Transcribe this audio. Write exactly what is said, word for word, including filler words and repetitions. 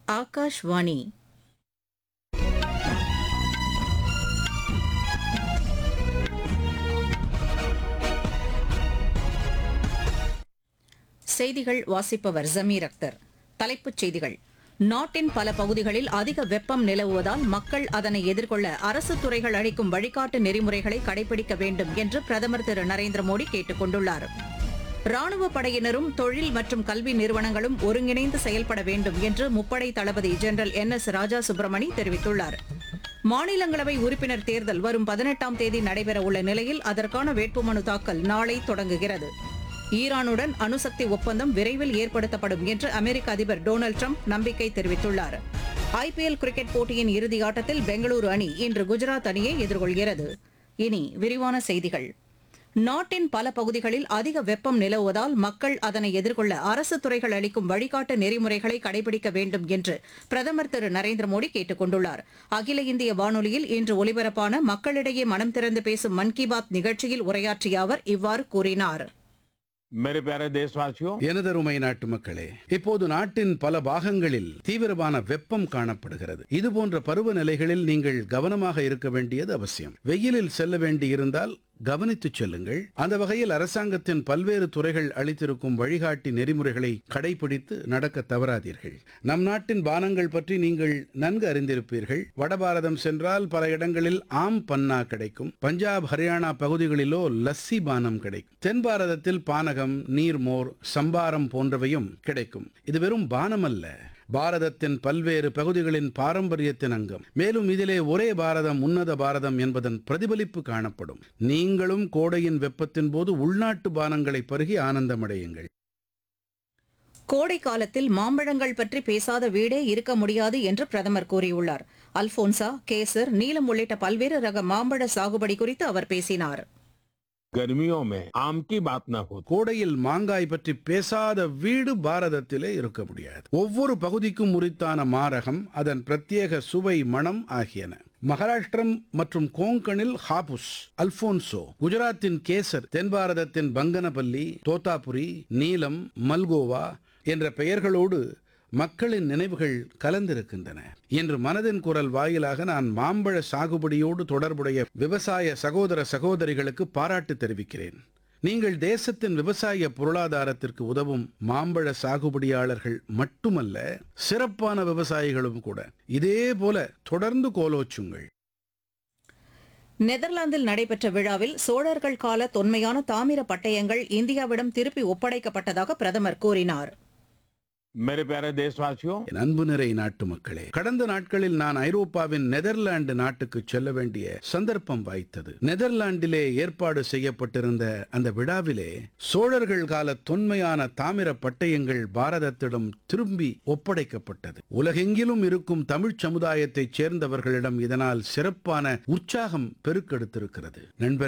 ஆகாஷ்வாணி. செய்திகள் வாசிப்பவர் ஜமீர் அக்தர். தலைப்புச் செய்திகள்: நாட்டின் பல பகுதிகளில் அதிக வெப்பம் நிலவுவதால் மக்கள் அதனை எதிர்கொள்ள அரசு துறைகள் அளிக்கும் வழிகாட்டு நெறிமுறைகளை கடைபிடிக்க வேண்டும் என்று பிரதமர் திரு நரேந்திர மோடி கேட்டுக் கொண்டுள்ளார். ராணுவ படையினரும் தொழில் மற்றும் கல்வி நிறுவனங்களும் ஒருங்கிணைந்து செயல்பட வேண்டும் என்று முப்படை தளபதி ஜெனரல் என் எஸ் ராஜா சுப்பிரமணி தெரிவித்துள்ளார். மாநிலங்களவை உறுப்பினர் தேர்தல் வரும் பதினெட்டாம் தேதி நடைபெறவுள்ள நிலையில் அதற்கான வேட்புமனு தாக்கல் நாளை தொடங்குகிறது. ஈரானுடன் அணுசக்தி ஒப்பந்தம் விரைவில் ஏற்படுத்தப்படும் என்று அமெரிக்க அதிபர் டொனால்டு டிரம்ப் நம்பிக்கை தெரிவித்துள்ளார். ஐ பி எல் கிரிக்கெட் போட்டியின் இறுதி ஆட்டத்தில் பெங்களூரு அணி இன்று குஜராத் அணியை எதிர்கொள்கிறது. இனி விரிவான செய்திகள். நாட்டின் பல பகுதிகளில் அதிக வெப்பம் நிலவுவதால் மக்கள் அதனை எதிர்கொள்ள அரசு துறைகள் அளிக்கும் வழிகாட்டு நெறிமுறைகளை கடைபிடிக்க வேண்டும் என்று பிரதமர் திரு நரேந்திர மோடி கேட்டுக் கொண்டுள்ளார். அகில இந்திய வானொலியில் இன்று ஒலிபரப்பான மக்களிடையே மனம் திறந்து பேசும் மன் கி பாத் நிகழ்ச்சியில் உரையாற்றிய அவர் இவ்வாறு கூறினார். मेरे प्यारे देशवासियों, எனதருமை நாட்டு மக்களே, இப்போது நாட்டின் பல பாகங்களில் தீவிரமான வெப்பம் காணப்படுகிறது. இதுபோன்ற பருவநிலைகளில் நீங்கள் கவனமாக இருக்க வேண்டியது அவசியம். வெயிலில் செல்ல வேண்டியிருந்தால் கவனித்துச் செல்லுங்கள். அந்த வகையில் அரசாங்கத்தின் பல்வேறு துறைகள் அளித்திருக்கும் வழிகாட்டி நெறிமுறைகளை கடைபிடித்து நடக்க தவறாதீர்கள். நம் நாட்டின் பானங்கள் பற்றி நீங்கள் நன்கு அறிந்திருப்பீர்கள். வடபாரதம் சென்றால் பல இடங்களில் ஆம் பன்னா கிடைக்கும். பஞ்சாப், ஹரியானா பகுதிகளிலோ லஸ்ஸி பானம் கிடைக்கும். தென் பாரதத்தில் பானகம், நீர்மோர், சம்பாரம் போன்றவையும் கிடைக்கும். இது வெறும் பானம் அல்ல, பாரதத்தின் பல்வேறு பகுதிகளின் பாரம்பரியத்தின் அங்கம். மேலும் இதிலே ஒரே பாரதம், உன்னத பாரதம் என்பதன் பிரதிபலிப்பு காணப்படும். நீங்களும் கோடையின் வெப்பத்தின் போது உள்நாட்டு பானங்களை பருகி ஆனந்தமடையுங்கள். கோடை காலத்தில் மாம்பழங்கள் பற்றி பேசாத வீடே இருக்க முடியாது என்று பிரதமர் கூறியுள்ளார். அல்போன்சா, கேசர், நீலம் உள்ளிட்ட பல்வேறு ரக மாம்பழ சாகுபடி குறித்து அவர் பேசினார். गर्मियों में आम की बात न हो। கோடையில் மாங்காய் பற்றி பேசாத வீடு பாரதத்திலே இருக்க முடியாது. ஒவ்வொரு பகுதிக்கும் உரித்தான மாரகம், அதன் பிரத்யேக சுவை, மணம் ஆகியன. மகாராஷ்டிரம் மற்றும் கோங்கனில் ஹாபுஸ், அல்போன்சோ, குஜராத்தின் கேசர், தென் பாரதத்தின் பங்கனபல்லி, தோத்தாபுரி, நீலம், மல்கோவா என்ற பெயர்களோடு மக்களின் நினைவுகள் கலந்திருக்கின்றன. இன்று மனதின் குரல் வாயிலாக நான் மாம்பழ சாகுபடியோடு தொடர்புடைய விவசாய சகோதர சகோதரிகளுக்கு பாராட்டு தெரிவிக்கிறேன். நீங்கள் தேசத்தின் விவசாய பொருளாதாரத்திற்கு உதவும் மாம்பழ சாகுபடியாளர்கள் மட்டுமல்ல, சிறப்பான விவசாயிகளும் கூட. இதே போல தொடர்ந்து கோலோச்சுங்கள். நெதர்லாந்தில் நடைபெற்ற விழாவில் சோழர்கள் கால தொன்மையான தாமிர பட்டயங்கள் இந்தியாவிடம் திருப்பி ஒப்படைக்கப்பட்டதாக பிரதமர் கூறினார். मेरे प्यारे देशवासियों, என் அன்பு நிறை நாட்டு மக்களே, கடந்த நாட்களில் நான் ஐரோப்பாவின் நெதர்லாந்து நாட்டுக்கு செல்ல வேண்டிய சந்தர்ப்பம் வாய்த்தது. நெதர்லாந்திலே ஏற்பாடு செய்யப்பட்டிருந்த அந்த விழாவிலே சோழர்கள் கால தொன்மையான தாமிர பட்டயங்கள் பாரதத்திடம் திரும்பி ஒப்படைக்கப்பட்டது. உலகெங்கிலும் இருக்கும் தமிழ்ச் சமுதாயத்தைச் சேர்ந்தவர்களிடம் இதனால் சிறப்பான உற்சாகம் பெருக்கெடுத்திருக்கிறது. நண்பர்களே,